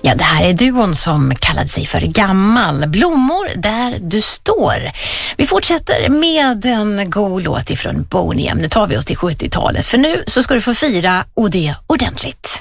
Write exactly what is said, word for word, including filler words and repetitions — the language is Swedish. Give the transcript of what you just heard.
Ja, det här är duon som kallade sig för Gammal. Blommor där du står. Vi fortsätter med en god låt ifrån Boney M. Nu tar vi oss till sjuttiotalet, för nu så ska du få fira och det ordentligt.